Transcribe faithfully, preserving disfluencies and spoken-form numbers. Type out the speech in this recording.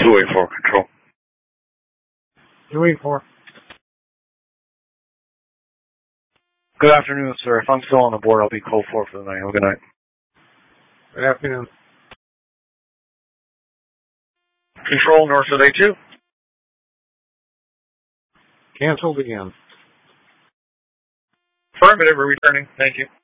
two eight four, control. two eight four. Good afternoon, sir. If I'm still on the board, I'll be code four for the night. Have a good night. Good afternoon. Control, north of A two. Canceled again. Affirmative, we're returning. Thank you.